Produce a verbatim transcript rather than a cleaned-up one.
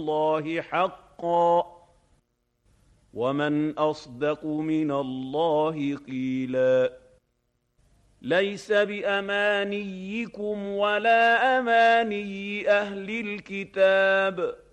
اللَّهِ حَقًّا وَمَنْ أَصْدَقُ مِنَ اللَّهِ قِيلًا لَيْسَ بِأَمَانِيِّكُمْ وَلَا أَمَانِيِّ أَهْلِ الْكِتَابِ